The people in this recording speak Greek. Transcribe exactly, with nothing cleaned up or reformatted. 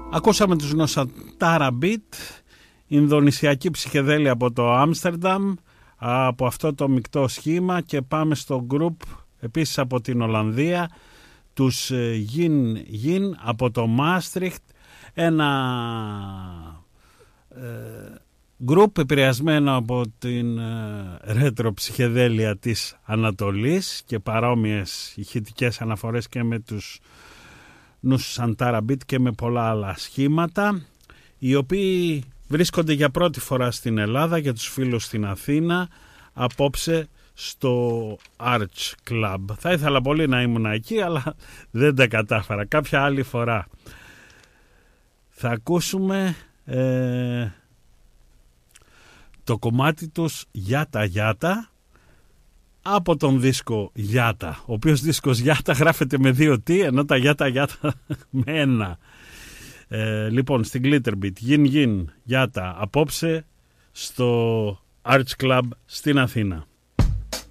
Ακούσαμε τους Νοσαντάρα Beat, Ινδονησιακή ψυχεδέλεια από το Άμστερνταμ, από αυτό το μεικτό σχήμα, και πάμε στο group επίσης από την Ολλανδία, τους Γιν Γιν από το Μάστριχτ, ένα ε, group επηρεασμένο από την ρέτρο ψυχεδέλεια της Ανατολής και παρόμοιες ηχητικές αναφορές και με τους Νοσαντάρα Beat και με πολλά άλλα σχήματα, οι οποίοι βρίσκονται για πρώτη φορά στην Ελλάδα, για τους φίλους στην Αθήνα, απόψε στο Arch Club. Θα ήθελα πολύ να ήμουν εκεί, αλλά δεν τα κατάφερα. Κάποια άλλη φορά. Θα ακούσουμε ε, το κομμάτι τους Γιάτα Γιάτα από τον δίσκο Γιάτα, ο οποίος δίσκος Γιάτα γράφεται με δύο τι, ενώ τα Γιάτα Γιάτα με ένα. Ε, λοιπόν, στην Glitterbeat, Γιν Γιν Γιάτα, απόψε στο Arch Club στην Αθήνα.